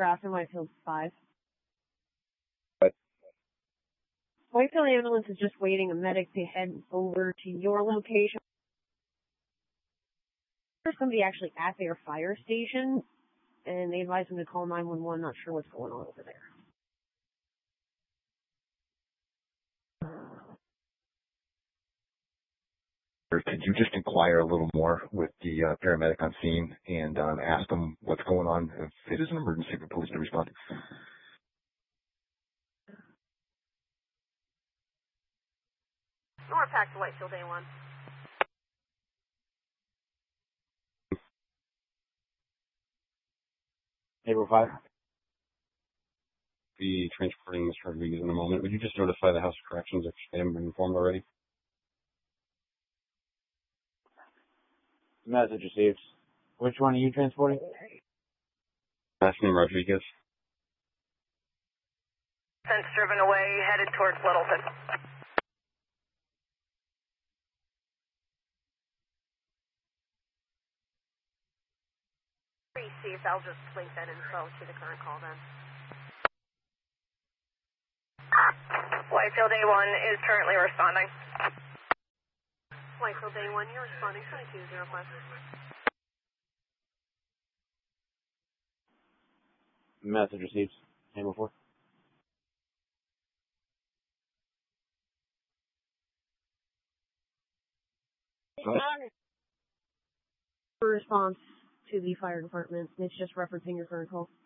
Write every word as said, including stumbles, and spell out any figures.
Grafton, Whitefield five. But Whitefield ambulance is just waiting a medic to head over to your location. There's somebody actually at their fire station, and they advise them to call nine one one. Not sure what's going on over there. could you just inquire a little more with the uh, paramedic on scene and um, ask them what's going on if it is an emergency for police to respond? Norpac to Whitefield A one. April five. Be transporting Mister Rodriguez in a moment. Would you just notify the House of Corrections if they haven't been informed already? Message received. Which one are you transporting? Last name Rodriguez. Since driven away, headed towards Littleton. Received. I'll just link that info to the current call then. Whitefield A one is currently responding. Whitefield A one, you're responding twenty-two oh five. Message received. Table four. Response to the fire department. It's just referencing your current call.